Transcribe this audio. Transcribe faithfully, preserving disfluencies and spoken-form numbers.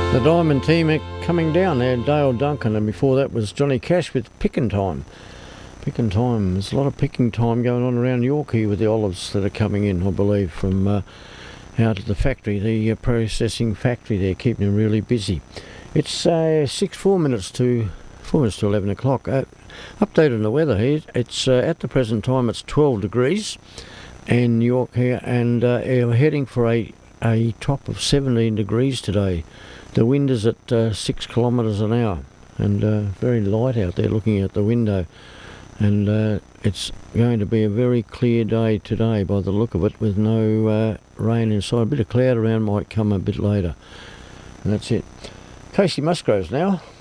The Diamond team are coming down there, Dale Duncan, and before that was Johnny Cash with Picking Time. Picking Time, there's a lot of picking time going on around York here with the olives that are coming in, I believe, from uh, out of the factory, the uh, processing factory there, keeping them really busy. It's uh, six, four minutes to, four minutes to eleven o'clock. Uh, update on the weather here, it's uh, at the present time it's twelve degrees in York here, and uh, we're heading for a, a top of seventeen degrees today. The wind is at uh, six kilometres an hour, and uh, very light out there looking out the window. And uh, it's going to be a very clear day today by the look of it, with no uh, rain inside. A bit of cloud around might come a bit later. And that's it. Casey Musgroves now.